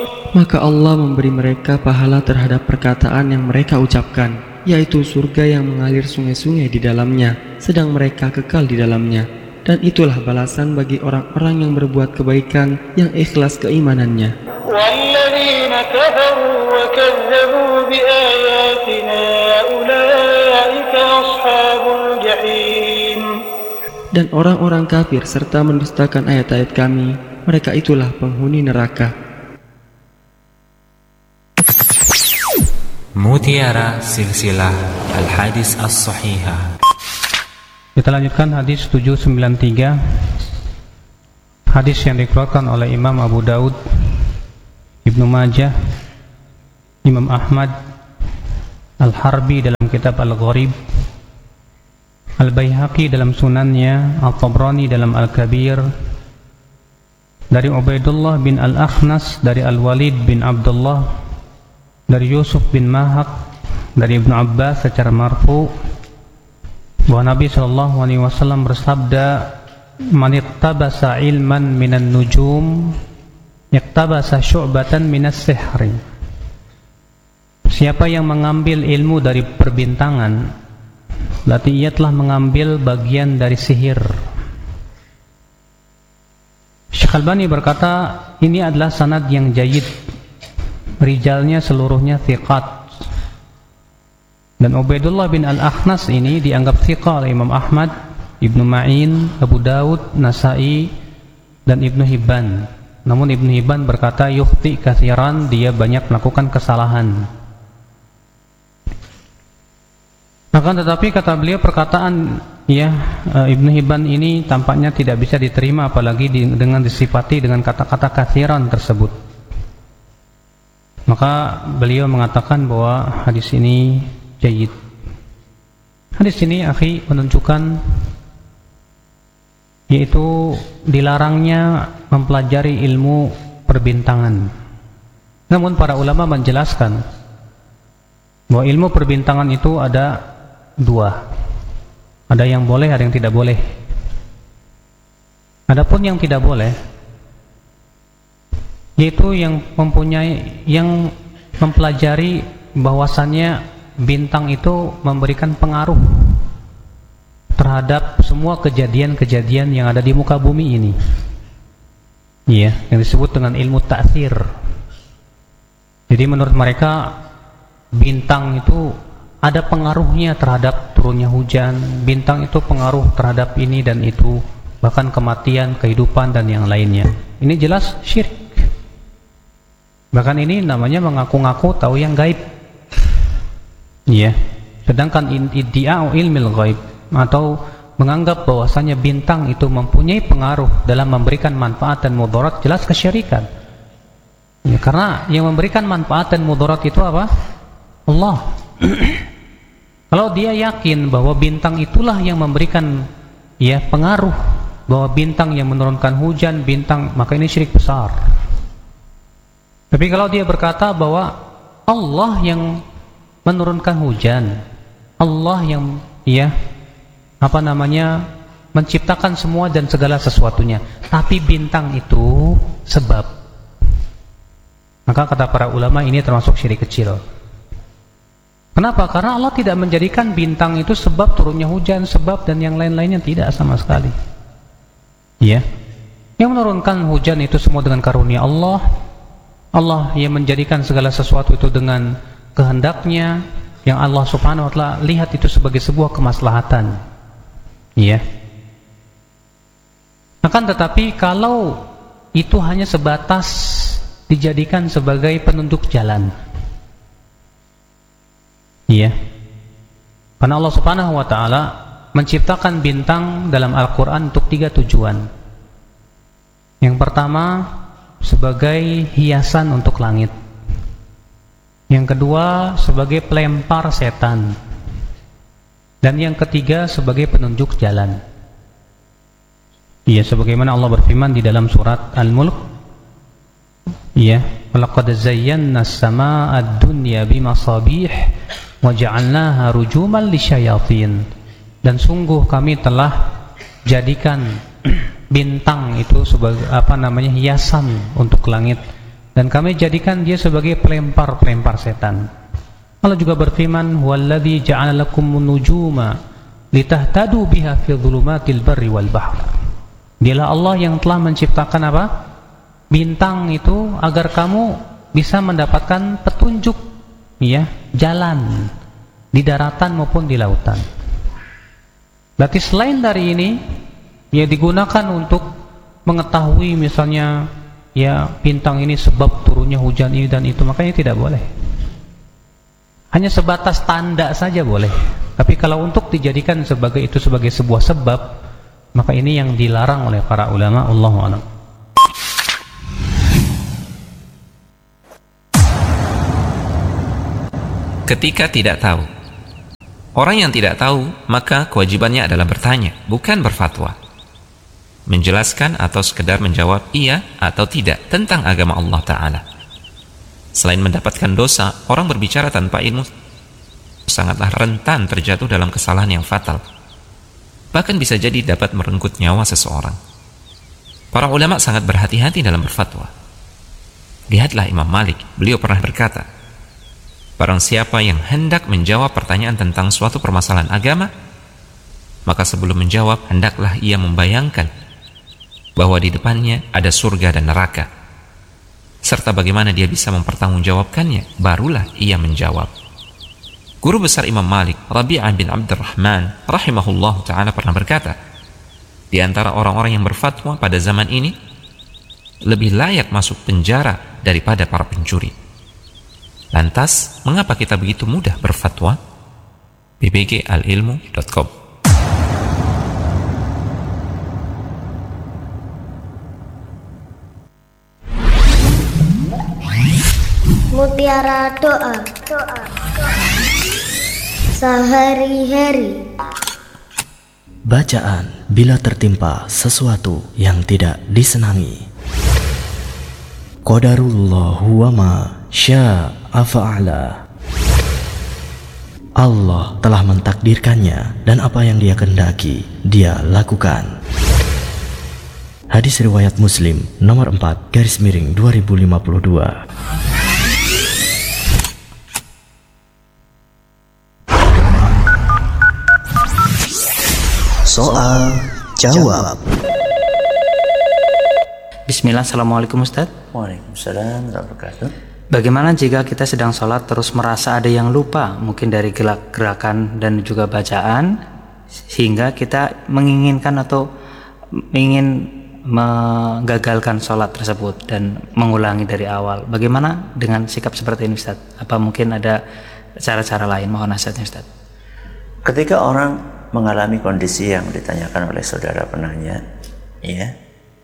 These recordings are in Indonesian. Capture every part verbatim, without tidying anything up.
Maka Allah memberi mereka pahala terhadap perkataan yang mereka ucapkan, yaitu surga yang mengalir sungai-sungai di dalamnya, sedang mereka kekal di dalamnya. Dan itulah balasan bagi orang-orang yang berbuat kebaikan yang ikhlas keimanannya. وَالَّذِينَ كَفَرُوا وَكَذَّبُوا بِآيَاتِنَا أُولَئِكَ أَصْحَابُ الْجَحِيمِ. Dan orang-orang kafir serta mendustakan ayat-ayat kami, mereka itulah penghuni neraka. Mutiara Silsilah Al-Hadis As-Sahihah. Kita lanjutkan hadis tujuh ratus sembilan puluh tiga. Hadis yang dikeluarkan oleh Imam Abu Daud, Ibnu Majah, Imam Ahmad, Al-Harbi dalam kitab Al-Gharib, Al-Baihaqi dalam sunannya, Al-Tabrani dalam Al-Kabir, dari Ubaidullah bin Al-Akhnas, dari Al-Walid bin Abdullah, dari Yusuf bin Mahak, dari Ibnu Abbas secara marfu, bahwa Nabi shallallahu alaihi wasallam bersabda, "Man ittabasa ilman minan nujum, iktabasa syu'batan minas sihri." Siapa yang mengambil ilmu dari perbintangan, berarti ia telah mengambil bagian dari sihir. Syekh Albani berkata, ini adalah sanad yang jayyid, rijalnya seluruhnya thiqat. Dan Ubaidullah bin Al-Akhnas ini dianggap thiqah oleh Imam Ahmad, Ibnu Ma'in, Abu Daud, Nasai, dan Ibnu Hibban. Namun Ibnu Hibban berkata, yukhti kathiran, dia banyak melakukan kesalahan. Maka tetapi kata beliau, perkataan ya Ibnu Hibban ini tampaknya tidak bisa diterima, apalagi di, dengan disifati dengan kata-kata kathiran tersebut. Maka beliau mengatakan bahwa hadis ini jayyid. Hadis ini akhi menunjukkan yaitu dilarangnya mempelajari ilmu perbintangan. Namun para ulama menjelaskan bahwa ilmu perbintangan itu ada dua. Ada yang boleh, ada yang tidak boleh. Adapun yang tidak boleh, yaitu yang mempunyai, yang mempelajari bahwasannya bintang itu memberikan pengaruh terhadap semua kejadian-kejadian yang ada di muka bumi ini. Iya, yang disebut dengan ilmu ta'thir. Jadi menurut mereka bintang itu ada pengaruhnya terhadap turunnya hujan, bintang itu pengaruh terhadap ini dan itu, bahkan kematian, kehidupan dan yang lainnya. Ini jelas syirik. Bahkan ini namanya mengaku-ngaku tahu yang gaib. Iya. Sedangkan iddia'u ilmil ghaib atau menganggap bahwasanya bintang itu mempunyai pengaruh dalam memberikan manfaat dan mudarat, jelas kesyirikan. Ya, karena yang memberikan manfaat dan mudarat itu apa? Allah. Kalau dia yakin bahwa bintang itulah yang memberikan ya pengaruh, bahwa bintang yang menurunkan hujan, bintang, maka ini syirik besar. Tapi kalau dia berkata bahwa Allah yang menurunkan hujan, Allah yang ya apa namanya menciptakan semua dan segala sesuatunya, tapi bintang itu sebab, maka kata para ulama ini termasuk syirik kecil. Kenapa? Karena Allah tidak menjadikan bintang itu sebab turunnya hujan, sebab dan yang lain-lainnya, tidak sama sekali. Ya, yang menurunkan hujan itu semua dengan karunia Allah. Allah yang menjadikan segala sesuatu itu dengan kehendaknya, yang Allah subhanahu wa ta'ala lihat itu sebagai sebuah kemaslahatan. Ya. Akan tetapi kalau itu hanya sebatas dijadikan sebagai penunjuk jalan, iya, karena Allah subhanahu wa ta'ala menciptakan bintang dalam Al-Quran untuk tiga tujuan. Yang pertama, sebagai hiasan untuk langit. Yang kedua, sebagai pelempar setan. Dan yang ketiga, sebagai penunjuk jalan. Iya, sebagaimana Allah berfirman di dalam surat Al-Mulk, iya, walaqad zayyana as-samaa'a ad-dunya bimasabih wa ja'alnaha rujuman lisyayatin. Dan sungguh kami telah jadikan bintang itu sebagai apa namanya hiasan untuk langit, dan kami jadikan dia sebagai pelempar-pelempar setan. Allah juga berfirman, "Huwallazi ja'ala lakumun nujuma litahtadu biha fi dhulumatil barri wal bahr." Dialah Allah yang telah menciptakan apa? Bintang itu agar kamu bisa mendapatkan petunjuk, ya, jalan di daratan maupun di lautan. Berarti selain dari ini, ya digunakan untuk mengetahui misalnya ya bintang ini sebab turunnya hujan ini dan itu, makanya tidak boleh. Hanya sebatas tanda saja boleh. Tapi kalau untuk dijadikan sebagai itu sebagai sebuah sebab, maka ini yang dilarang oleh para ulama. Allahu a'lam. Ketika tidak tahu, orang yang tidak tahu maka kewajibannya adalah bertanya, bukan berfatwa, menjelaskan atau sekedar menjawab iya atau tidak tentang agama Allah Ta'ala. Selain mendapatkan dosa, orang berbicara tanpa ilmu sangatlah rentan terjatuh dalam kesalahan yang fatal, bahkan bisa jadi dapat merenggut nyawa seseorang. Para ulama sangat berhati-hati dalam berfatwa. Lihatlah Imam Malik, beliau pernah berkata, barang siapa yang hendak menjawab pertanyaan tentang suatu permasalahan agama, maka sebelum menjawab hendaklah ia membayangkan bahwa di depannya ada surga dan neraka, serta bagaimana dia bisa mempertanggungjawabkannya, barulah ia menjawab. Guru besar Imam Malik, Rabi'ah bin Abdurrahman rahimahullah ta'ala pernah berkata, di antara orang-orang yang berfatwa pada zaman ini, lebih layak masuk penjara daripada para pencuri. Lantas, mengapa kita begitu mudah berfatwa? b b g al ilmu dot com. Mutiara doa, doa. Sehari-hari. Bacaan bila tertimpa sesuatu yang tidak disenangi. Qadarullahu wa ma syaa fa'ala. Allah telah mentakdirkannya dan apa yang Dia kehendaki Dia lakukan. Hadis riwayat Muslim nomor empat garis miring dua ribu lima puluh dua. Soal jawab. Bismillah, Assalamualaikum Ustaz. Waalaikumsalam warahmatullahi wabarakatuh. Bagaimana jika kita sedang sholat terus merasa ada yang lupa, mungkin dari gerak-gerakan dan juga bacaan, sehingga kita menginginkan atau ingin menggagalkan sholat tersebut dan mengulangi dari awal. Bagaimana dengan sikap seperti ini Ustaz? Apa mungkin ada cara-cara lain? Mohon nasihatnya Ustaz. Ketika orang mengalami kondisi yang ditanyakan oleh saudara penanya, ya,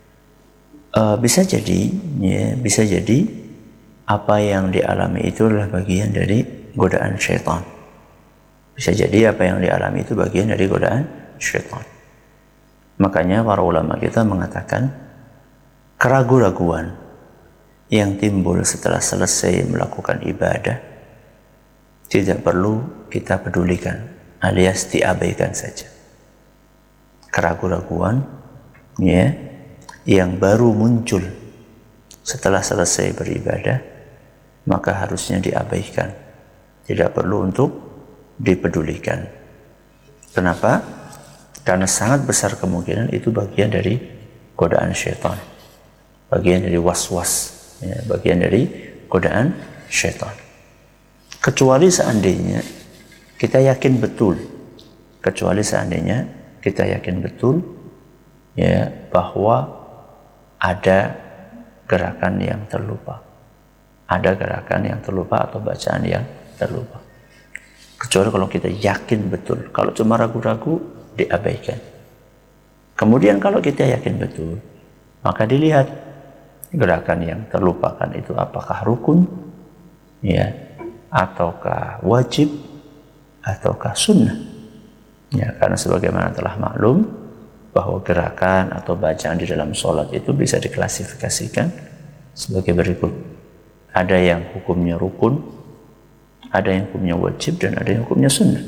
uh, bisa jadi, ya, bisa jadi apa yang dialami itu adalah bagian dari godaan syaitan. Bisa jadi apa yang dialami itu bagian dari godaan syaitan. Makanya para ulama kita mengatakan keraguan-raguan yang timbul setelah selesai melakukan ibadah tidak perlu kita pedulikan, alias diabaikan saja. Keraguan-raguan, ya, yang baru muncul setelah selesai beribadah, maka harusnya diabaikan, tidak perlu untuk dipedulikan. Kenapa? Karena sangat besar kemungkinan itu bagian dari godaan syaitan, bagian dari was-was, ya, bagian dari godaan syaitan. Kecuali seandainya kita yakin betul, kecuali seandainya kita yakin betul, ya, bahwa ada gerakan yang terlupa, ada gerakan yang terlupa atau bacaan yang terlupa. Kecuali kalau kita yakin betul. Kalau cuma ragu-ragu, diabaikan. Kemudian kalau kita yakin betul, maka dilihat gerakan yang terlupakan itu apakah rukun, ya, ataukah wajib, ataukah sunnah. Ya, karena sebagaimana telah maklum bahwa gerakan atau bacaan di dalam sholat itu bisa diklasifikasikan sebagai berikut. Ada yang hukumnya rukun, ada yang hukumnya wajib, dan ada yang hukumnya sunnah.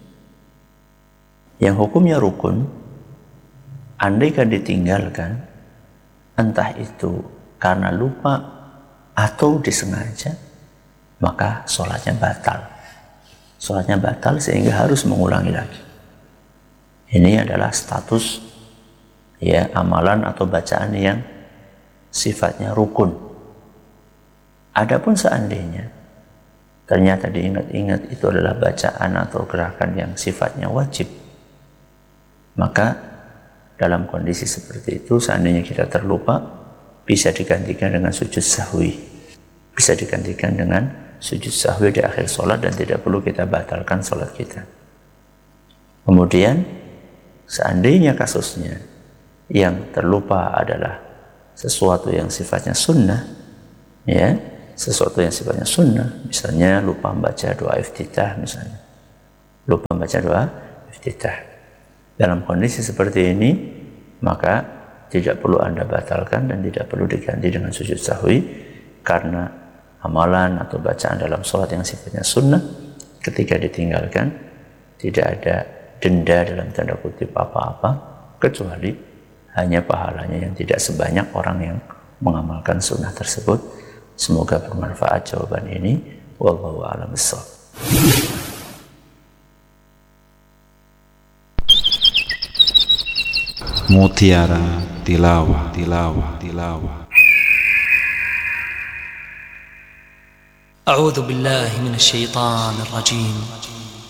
Yang hukumnya rukun, andaikan ditinggalkan, entah itu karena lupa atau disengaja, maka sholatnya batal. Sholatnya batal sehingga harus mengulangi lagi. Ini adalah status ya amalan atau bacaan yang sifatnya rukun. Adapun seandainya ternyata diingat-ingat itu adalah bacaan atau gerakan yang sifatnya wajib, maka dalam kondisi seperti itu seandainya kita terlupa, bisa digantikan dengan sujud sahwi. Bisa digantikan dengan sujud sahwi di akhir sholat dan tidak perlu kita batalkan sholat kita. Kemudian seandainya kasusnya yang terlupa adalah sesuatu yang sifatnya sunnah, ya, sesuatu yang sifatnya sunnah, misalnya lupa membaca doa iftitah, misalnya lupa membaca doa iftitah. Dalam kondisi seperti ini, maka tidak perlu Anda batalkan dan tidak perlu diganti dengan sujud sahwi, karena amalan atau bacaan dalam sholat yang sifatnya sunnah ketika ditinggalkan tidak ada denda dalam tanda kutip apa-apa, kecuali hanya pahalanya yang tidak sebanyak orang yang mengamalkan sunnah tersebut. Semoga bermanfaat jawaban ini. Wallahu a'lam bishawab. Mutiara Tilawah, Tilawah, Tilawah. أعوذ بالله من الشيطان الرجيم